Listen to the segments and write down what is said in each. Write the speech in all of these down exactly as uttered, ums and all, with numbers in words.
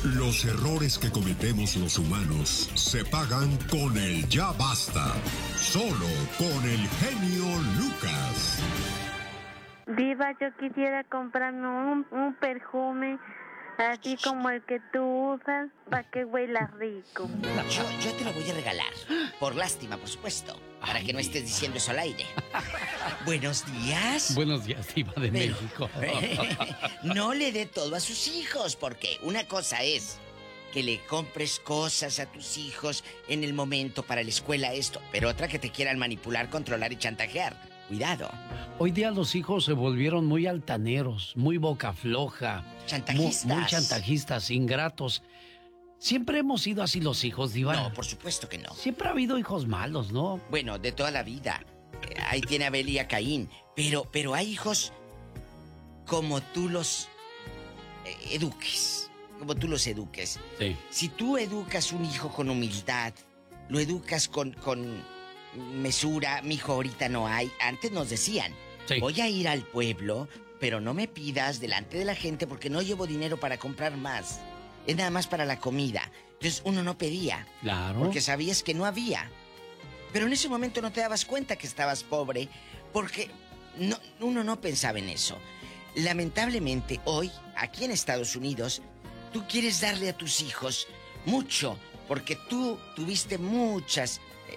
Los errores que cometemos los humanos se pagan con el ya basta. Solo con el genio Lucas. Diva, yo quisiera comprarme un, un perfume así como el que tú usas para que huela rico. Yo, yo te lo voy a regalar. Por lástima, por supuesto. Para Ay, que no estés Diva. diciendo eso al aire. Buenos días. Buenos días, Diva de Pero, México. no le dé todo a sus hijos, porque una cosa es que le compres cosas a tus hijos en el momento para la escuela, esto, pero otra que te quieran manipular, controlar y chantajear. Cuidado. Hoy día los hijos se volvieron muy altaneros, muy boca floja. Chantajistas. Muy, muy chantajistas, ingratos. Siempre hemos sido así los hijos, Diva. No, por supuesto que no. Siempre ha habido hijos malos, ¿no? Bueno, de toda la vida. Eh, Ahí tiene a Abel y a Caín. Pero, pero hay hijos como tú los eh, eduques. Como tú los eduques. Sí. Si tú educas un hijo con humildad, lo educas con, con mesura, mijo, ahorita no hay. Antes nos decían, Sí. voy a ir al pueblo, pero no me pidas delante de la gente porque no llevo dinero para comprar más. Es nada más para la comida. Entonces uno no pedía. Claro. Porque sabías que no había. Pero en ese momento no te dabas cuenta que estabas pobre, porque no, uno no pensaba en eso. Lamentablemente hoy, aquí en Estados Unidos, tú quieres darle a tus hijos mucho, porque tú tuviste muchas eh,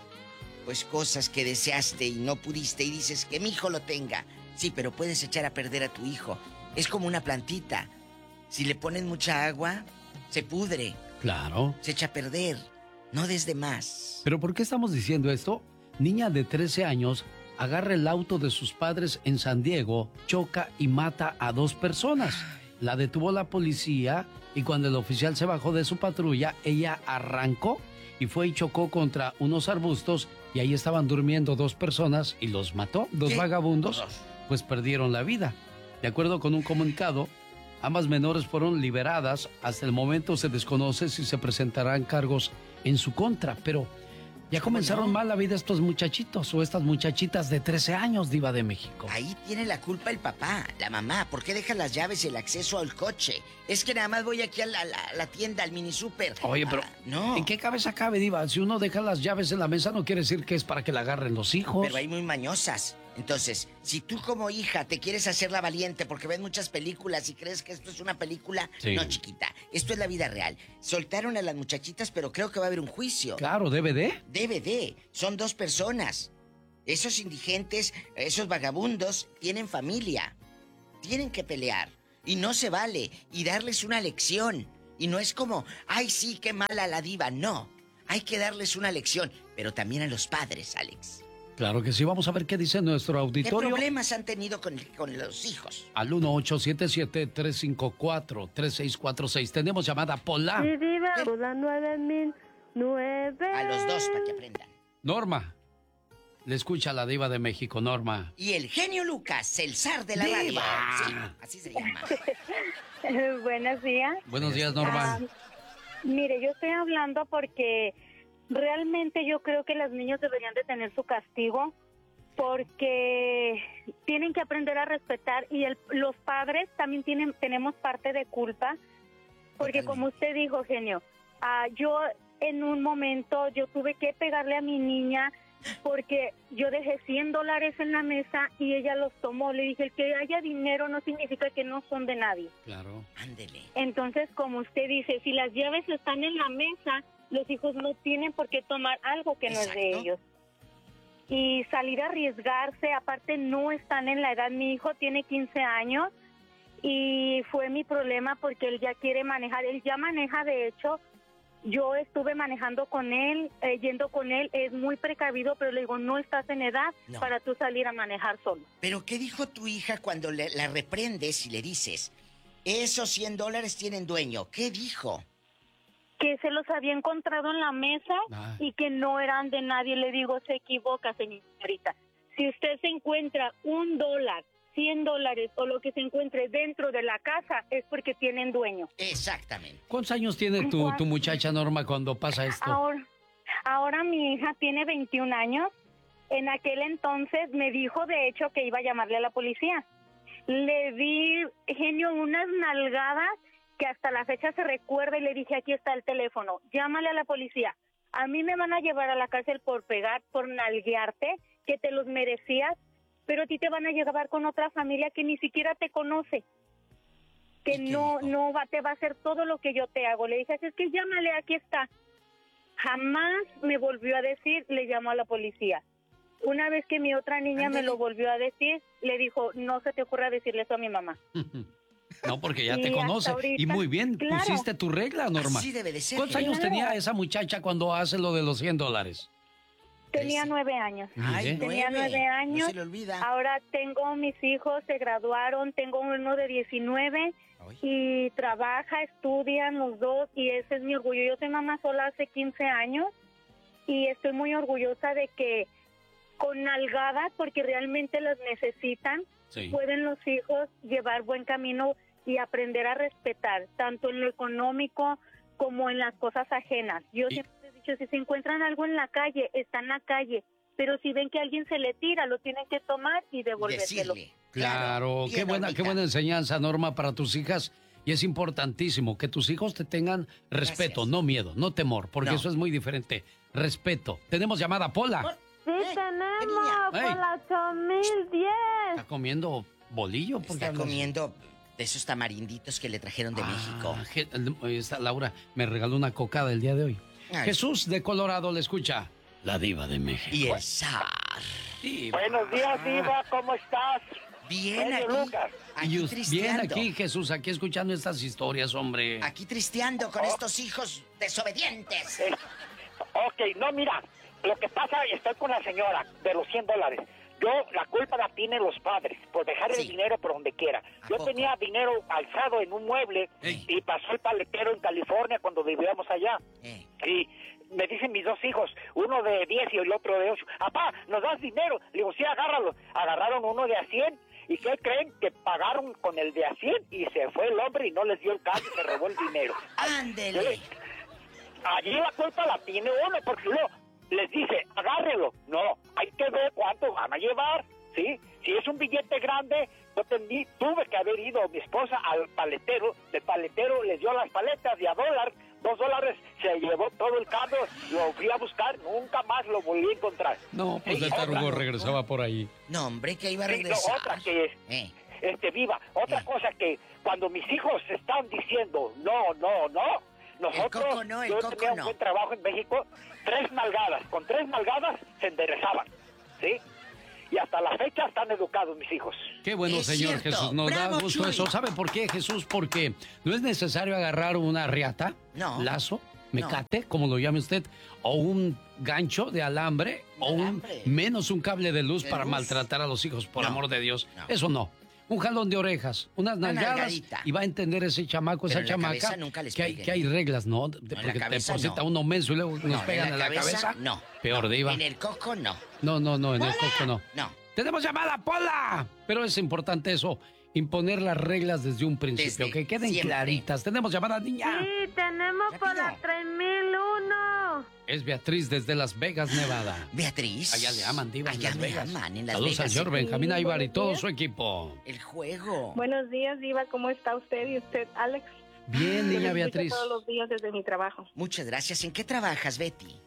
pues cosas que deseaste y no pudiste y dices que mi hijo lo tenga. Sí, pero puedes echar a perder a tu hijo. Es como una plantita. Si le ponen mucha agua, se pudre, Claro. se echa a perder. No des de más. ¿Pero por qué estamos diciendo esto? Niña de trece años agarra el auto de sus padres en San Diego, choca y mata a dos personas. La detuvo la policía y cuando el oficial se bajó de su patrulla, ella arrancó y fue y chocó contra unos arbustos y ahí estaban durmiendo dos personas y los mató. Dos ¿Qué? vagabundos, Dos. pues perdieron la vida. De acuerdo con un comunicado, ambas menores fueron liberadas. Hasta el momento se desconoce si se presentarán cargos en su contra, pero ya comenzaron no? mal la vida estos muchachitos o estas muchachitas de trece años, Diva de México. Ahí tiene la culpa el papá, la mamá. ¿Por qué deja las llaves y el acceso al coche? Es que nada más voy aquí a la, la- la tienda, al mini super. Oye, pero Ah, no. ¿en qué cabeza cabe, Diva? Si uno deja las llaves en la mesa no quiere decir que es para que la agarren los hijos. Pero hay muy mañosas. Entonces, si tú como hija te quieres hacer la valiente porque ves muchas películas y crees que esto es una película, Sí. no, chiquita. Esto es la vida real. Soltaron a las muchachitas, pero creo que va a haber un juicio. Claro, D V D. D V D. Son dos personas. Esos indigentes, esos vagabundos, tienen familia. Tienen que pelear. Y no se vale. Y darles una lección. Y no es como, ay, sí, qué mala la diva. No. Hay que darles una lección. Pero también a los padres, Alex. Claro que sí, vamos a ver qué dice nuestro ¿Qué auditorio. problemas han tenido con, con los hijos? Al uno ocho siete siete, tres cinco cuatro, tres seis cuatro seis. Tenemos llamada Pola. Sí, Diva, la nueve mil nueve. A los dos, para que aprendan. Norma. Le escucha la Diva de México, Norma. Y el genio Lucas, el zar de la ¡Diva! radio. Sí, así se llama. Buenos días. Buenos días, Norma. Ah, mire, yo estoy hablando porque realmente yo creo que los niños deberían de tener su castigo porque tienen que aprender a respetar y el, los padres también tienen tenemos parte de culpa porque Totalmente. como usted dijo, genio, ah, yo en un momento yo tuve que pegarle a mi niña porque yo dejé cien dólares en la mesa y ella los tomó. Le dije, el que haya dinero no significa que no son de nadie. Claro. Ándele. Entonces, como usted dice, si las llaves están en la mesa, los hijos no tienen por qué tomar algo que no es de Exacto. ellos. Y salir a arriesgarse, aparte no están en la edad. Mi hijo tiene quince años y fue mi problema porque él ya quiere manejar. Él ya maneja, de hecho. Yo estuve manejando con él, eh, yendo con él, es muy precavido, pero le digo, no estás en edad No. para tú salir a manejar solo. Pero ¿qué dijo tu hija cuando le- la reprendes y le dices, esos cien dólares tienen dueño? ¿Qué dijo? Que se los había encontrado en la mesa Ah. y que no eran de nadie. Le digo, se equivoca, señorita. Si usted se encuentra un dólar, cien dólares o lo que se encuentre dentro de la casa, es porque tienen dueño. Exactamente. ¿Cuántos años tiene tu, tu muchacha, Norma, cuando pasa esto? Ahora, ahora mi hija tiene veintiún años. En aquel entonces me dijo, de hecho, que iba a llamarle a la policía. Le di, genio, unas nalgadas que hasta la fecha se recuerda y le dije, aquí está el teléfono, llámale a la policía. A mí me van a llevar a la cárcel por pegar, por nalguearte, que te los merecías, pero a ti te van a llevar con otra familia que ni siquiera te conoce, que no no va, te va a hacer todo lo que yo te hago. Le dije, es que llámale, aquí está. Jamás me volvió a decir, le llamó a la policía. Una vez que mi otra niña Andale. me lo volvió a decir, le dijo, no se te ocurra decirle eso a mi mamá. No, porque ya te conoce. Ahorita, y muy bien, claro. pusiste tu regla, Norma. Así debe de ser. ¿Cuántos años claro. tenía esa muchacha cuando hace lo de los cien dólares? Tenía nueve años. Ay, Tenía nueve. nueve años. No se le olvida. Ahora tengo mis hijos, se graduaron, tengo uno de diecinueve Ay. y trabaja, estudian los dos y ese es mi orgullo. Yo soy mamá sola hace quince años y estoy muy orgullosa de que con nalgadas, porque realmente las necesitan, sí. pueden los hijos llevar buen camino y aprender a respetar, tanto en lo económico como en las cosas ajenas. Yo y... siempre he dicho, si se encuentran algo en la calle, está en la calle, pero si ven que alguien se le tira, lo tienen que tomar y devolvérselo. Decirle. Claro, qué buena, qué buena enseñanza, Norma, para tus hijas. Y es importantísimo que tus hijos te tengan respeto, Gracias. no miedo, no temor, porque no. eso es muy diferente. Respeto. Tenemos llamada, Pola. Sí, ¿Eh? tenemos, Pola ocho mil diez. ¿Está comiendo bolillo? Está comiendo de esos tamarinditos que le trajeron de ah, México. Esta Laura me regaló una cocada el día de hoy. Ay. Jesús de Colorado le escucha. La diva de México. Y el zar. Diva. Buenos días, diva, ¿cómo estás? Bien aquí, Lucas. aquí Bien aquí, Jesús, aquí escuchando estas historias, hombre. Aquí tristeando con oh. estos hijos desobedientes. Eh, ok, no, mira, lo que pasa, estoy con la señora de los cien dólares. Yo, la culpa la tienen los padres por dejar sí. el dinero por donde quiera. Yo poco? tenía dinero alzado en un mueble Ey. y pasó el paletero en California cuando vivíamos allá. Ey. Y me dicen mis dos hijos, uno de diez y el otro de ocho, papá, ¿nos das dinero? Le digo, sí, agárralo. Agarraron uno de a cien. ¿Y qué creen? Que pagaron con el de a cien y se fue el hombre y no les dio el cash y se robó el dinero. ¡Ándele! Allí la culpa la tiene uno, porque luego les dice, agárrelo. No, hay que ver cuánto van a llevar, ¿sí? Si es un billete grande, yo tendí, tuve que haber ido mi esposa al paletero, el paletero les dio las paletas de a dólar, dos dólares, se llevó todo el carro, lo fui a buscar, nunca más lo volví a encontrar. No, pues de tarugo regresaba por ahí. No, hombre, que iba a regresar. Sí, no, otra que es, eh. este, viva, otra eh. cosa que cuando mis hijos están diciendo, no, no, no, nosotros, el coco no, el yo coco tenía un no. buen trabajo en México, tres nalgadas, con tres nalgadas se enderezaban, ¿sí? Y hasta la fecha están educados mis hijos. Qué bueno, es Señor cierto. Jesús. Nos Bravo, da gusto Chuy. Eso. ¿Sabe por qué, Jesús? Porque no es necesario agarrar una riata, no. lazo, mecate, no. como lo llame usted, o un gancho de alambre, de o un alambre. menos un cable de luz de para luz. maltratar a los hijos, por no. amor de Dios. No. Eso no. Un jalón de orejas, unas nalgadas, y va a entender ese chamaco, Pero esa chamaca, que hay, que hay reglas, ¿no? De, no porque te deposita no. uno menso y luego nos no, pegan en la, en la cabeza. No. Peor, no. diva. En el coco, no. No, no, no, en ¡Pola! el coco no. No. ¡Tenemos llamada, Pola! Pero es importante eso, imponer las reglas desde un principio, desde que queden siempre. claritas. ¿Tenemos llamada, niña? Sí, tenemos Rápido. por la tres mil uno. Es Beatriz desde Las Vegas, Nevada. Beatriz. Allá le aman, diva, Allá en Las le Vegas. aman, en Las Saludos Vegas. al señor Benjamín sí, Aybar y todo días. su equipo. El juego. Buenos días, diva, ¿cómo está usted y usted, Alex? Bien, niña Yo Beatriz. todos los días desde mi trabajo. Muchas gracias. ¿En qué trabajas, Betty?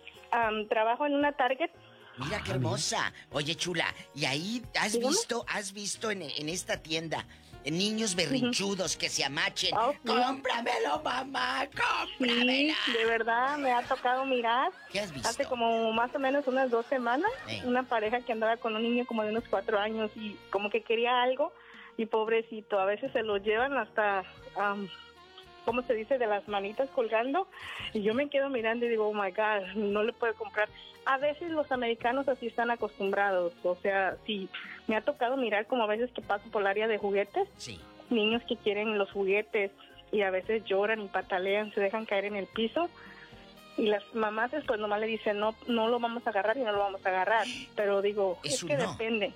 Um, trabajo en una Target. Mira qué hermosa. Oye, chula, ¿y ahí has ¿Dígame? visto, has visto en, en esta tienda niños berrinchudos uh-huh. que se amachen? Oh, sí. ¡Cómpramelo, mamá! ¡Cómpramelo! Sí, de verdad, me ha tocado mirar. ¿Qué has visto? Hace como más o menos unas dos semanas, eh. una pareja que andaba con un niño como de unos cuatro años y como que quería algo y pobrecito, a veces se lo llevan hasta... Um, ¿cómo se dice? De las manitas colgando. Y yo me quedo mirando y digo, oh my God, no le puedo comprar. A veces los americanos así están acostumbrados. O sea, sí, me ha tocado mirar como a veces que paso por el área de juguetes. Sí. Niños que quieren los juguetes y a veces lloran y patalean, se dejan caer en el piso. Y las mamás después nomás le dicen, no, no lo vamos a agarrar y no lo vamos a agarrar. Pero digo, es, es que no. depende.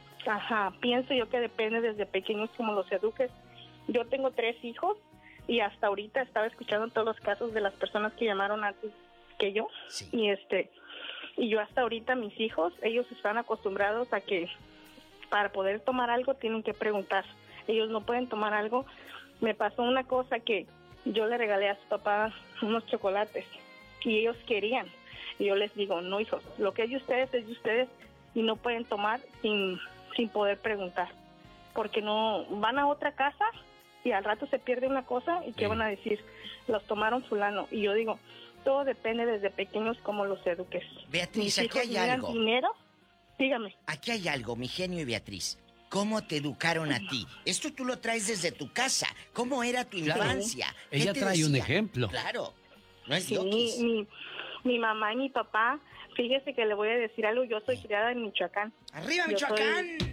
Ajá, pienso yo que depende desde pequeños como los eduques. Yo tengo tres hijos. Y hasta ahorita estaba escuchando todos los casos de las personas que llamaron antes que yo. Sí. Y este y yo hasta ahorita mis hijos, ellos están acostumbrados a que para poder tomar algo tienen que preguntar. Ellos no pueden tomar algo me pasó una cosa que yo le regalé a su papá unos chocolates y ellos querían. Y yo les digo, no, hijos, lo que es de ustedes es de ustedes y no pueden tomar sin, sin poder preguntar. Porque no van a otra casa y al rato se pierde una cosa y ¿qué van a decir? Los tomaron fulano. Y yo digo, todo depende desde pequeños cómo los eduques. Beatriz, Mis aquí hijos hay miran algo. dinero, dígame. Aquí hay algo, mi genio y Beatriz. ¿Cómo te educaron a ti? Esto tú lo traes desde tu casa. ¿Cómo era tu Claro. infancia? ¿Qué Ella te trae un decían? ejemplo. Claro. No es Sí, loquis. mi, mi mamá y mi papá, fíjese que le voy a decir algo, yo soy criada en Michoacán. ¡Arriba, Yo soy- Michoacán!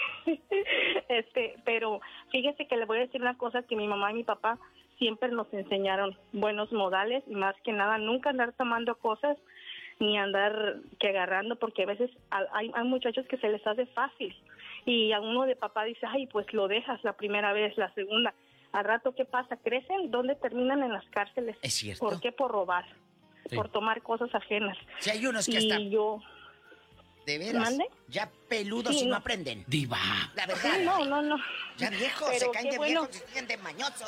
este, pero fíjese que le voy a decir una cosa, que mi mamá y mi papá siempre nos enseñaron buenos modales y más que nada nunca andar tomando cosas ni andar que agarrando, porque a veces hay, hay muchachos que se les hace fácil y a uno de papá dice, ay, pues lo dejas la primera vez, la segunda. Al rato, ¿qué pasa? ¿Crecen? ¿Dónde terminan? En las cárceles. Es cierto. ¿Por qué? Por robar, Sí. por tomar cosas ajenas. Si hay unos que Y hasta, yo... de veras, ¿Mande? ya peludos Sí, y no no. aprenden. Diva. La verdad. Sí, no, no, no. Ya viejos, Pero se caen qué de bueno. viejos y siguen de mañosos.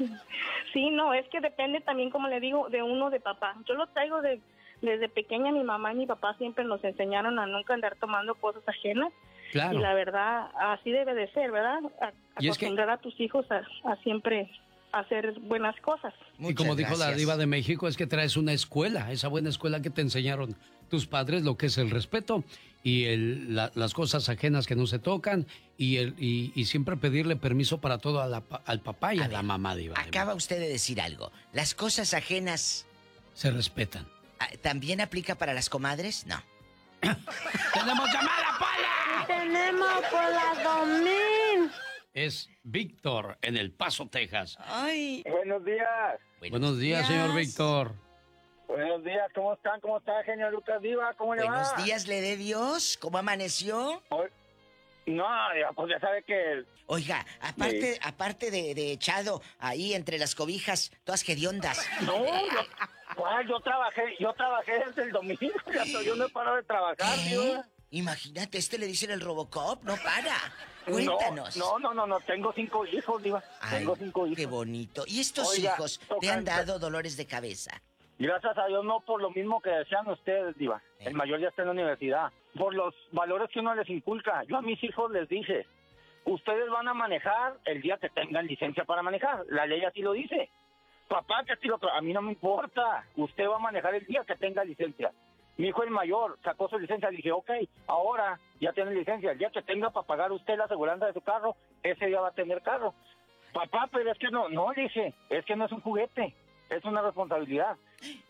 Sí, no, es que depende también, como le digo, de uno de papá. Yo lo traigo de, desde pequeña, mi mamá y mi papá siempre nos enseñaron a nunca andar tomando cosas ajenas. Claro. Y la verdad, así debe de ser, ¿verdad? A, Y es que- acostumbrar a tus hijos a, a siempre hacer buenas cosas. Y como Muchas dijo la gracias. diva de México, es que traes una escuela, esa buena escuela que te enseñaron tus padres, lo que es el respeto y el- la- las cosas ajenas que no se tocan y, el, y, y siempre pedirle permiso para todo a la pa- al papá y a, A la ver, mamá, diva. de Acaba usted de decir algo. Las cosas ajenas, México. Se respetan. ah, ¿también aplica para las comadres? No. ¡Tenemos llamada, Pola! Tenemos por la dos mil. Es Víctor en El Paso, Texas. Ay. Buenos días. Buenos días, señor Víctor. Buenos días, ¿cómo están? ¿Cómo está, genio Lucas Diva? ¿Cómo le Buenos va? días, le dé Dios. ¿Cómo amaneció? Hoy- No, ya, pues ya sabe que... Oiga, aparte, aparte de, de echado ahí entre las cobijas, todas hediondas. No, yo, ¿cuál? yo trabajé, yo trabajé desde el domingo, ya estoy- yo no he parado de trabajar, ¿Qué? Diva. Imagínate, este le dicen el Robocop, no para. No, Cuéntanos. No, no, no, no, tengo cinco hijos, Diva. Ay, tengo cinco hijos. qué bonito. ¿Y estos Oiga, hijos te toca- han dado dolores de cabeza? Gracias a Dios, no por lo mismo que decían ustedes, Diva. Eh. El mayor ya está en la universidad. Por los valores que uno les inculca. Yo a mis hijos les dije, ustedes van a manejar el día que tengan licencia para manejar. La ley así lo dice. Papá, que así lo... A mí no me importa. Usted va a manejar el día que tenga licencia. Mi hijo el mayor sacó su licencia. Le dije, ok, ahora ya tiene licencia. El día que tenga para pagar usted la aseguranza de su carro, ese día va a tener carro. Papá, pero es que no, no, le dije, es que no es un juguete. Es una responsabilidad.